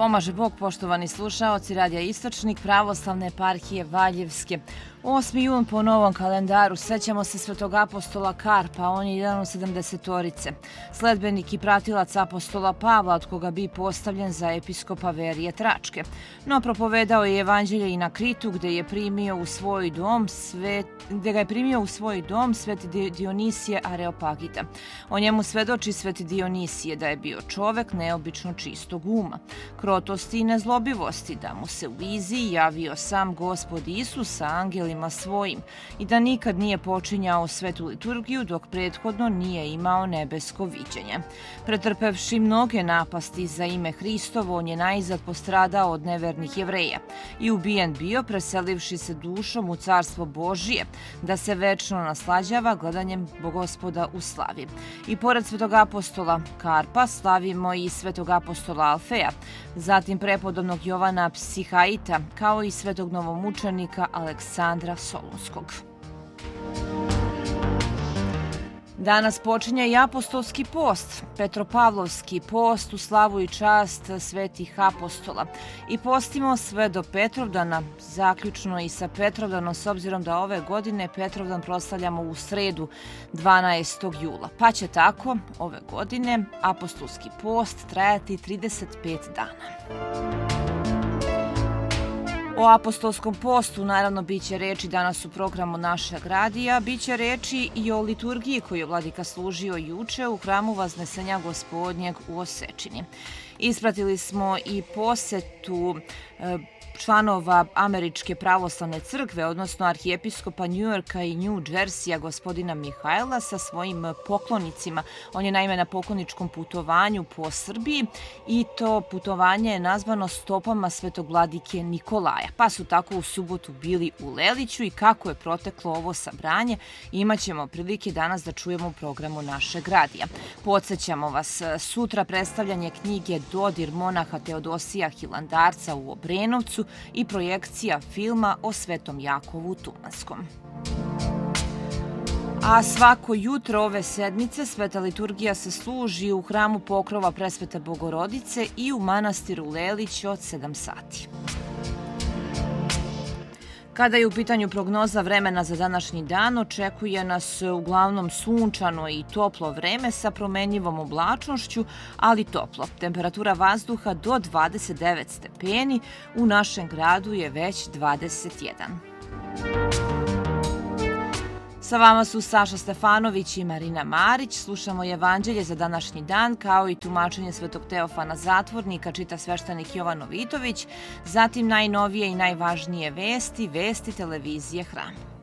Pomaže Bog, poštovani slušaoci Radija Istočnik pravoslavne eparhije Valjevske. 8. jun po novom kalendaru, sećamo se svetog apostola Karpa, on je jedan od 70-torice. Sledbenik i pratilac apostola Pavla, od koga bi postavljen za episkopa Verije Tračke. No, propovedao je evanđelje i na Kritu, gde ga je primio u svoj dom sveti Dionisije Areopagita. O njemu svedoči sveti Dionisije da je bio čovek neobično čistog uma, krotosti i nezlobivosti, da mu se u viziji javio sam Gospod Isus sa angelima svojim i da nikad nije počinjao svetu liturgiju dok prethodno nije imao nebesko viđenje. Pretrpevši mnoge napasti za ime Hristovo, on je najzad postradao od nevernih Jevreja i ubijen bio, preselivši se dušom u carstvo Božije, da se večno naslađava gledanjem Gospoda u slavi. I pored svetog apostola Karpa slavimo i svetog apostola Alfeja, zatim prepodobnog Jovana Psihaita, kao i svetog novomučenika Aleksandra Solunskog. Danas počinje i apostolski post, Petropavlovski post u slavu i čast svetih apostola. I postimo sve do Petrovdana, zaključno i sa Petrovdanom, s obzirom da ove godine Petrovdan proslavljamo u sredu 12. jula. Pa će tako ove godine apostolski post trajati 35 dana. O apostolskom postu naravno biće reči danas u programu našeg radija, biće reči i o liturgiji koju je vladika služio juče u hramu Vaznesenja Gospodnjeg u Osečini. Ispratili smo i posetu članova Američke pravoslavne crkve, odnosno arhijepiskopa Njujorka i New Jersija, gospodina Mihajla, sa svojim poklonicima. On je naime na pokloničkom putovanju po Srbiji i to putovanje je nazvano stopama svetog vladike Nikolaja. Pa su tako u subotu bili u Leliću i kako je proteklo ovo sabranje imaćemo prilike danas da čujemo u programu našeg radija. Podsjećamo vas, sutra predstavljanje knjige Dodir monaha Teodosija Hilandarca u Obrenovcu i projekcija filma o Svetom Jakovu Tumanskom. A svako jutro ove sedmice sveta liturgija se služi u hramu Pokrova Presvete Bogorodice i u manastiru Lelić od 7 sati. Kada je u pitanju prognoza vremena za današnji dan, očekuje nas uglavnom sunčano i toplo vreme sa promenljivom oblačnošću, ali toplo. Temperatura vazduha do 29 stepeni, u našem gradu je već 21. Sa vama su Saša Stefanović i Marina Marić. Slušamo evanđelje za današnji dan, kao i tumačenje svetog Teofana Zatvornika, čita sveštenik Jovan Ovitović, zatim najnovije i najvažnije vesti televizije Hram.